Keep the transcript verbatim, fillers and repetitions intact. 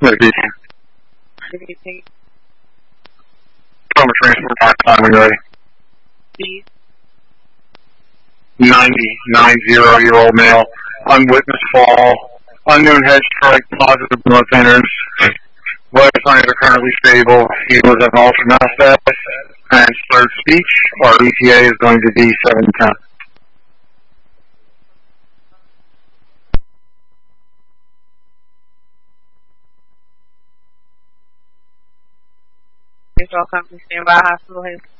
Anything? From a transport by time when you're ready. Please. ninety, nine zero year old male, unwitnessed fall, unknown head strike, positive blood thinners. Blood signs are currently stable. He was at an altered mouth status and slurred speech. Our E T A is going to be seven ten. Control company, stand by, hospital.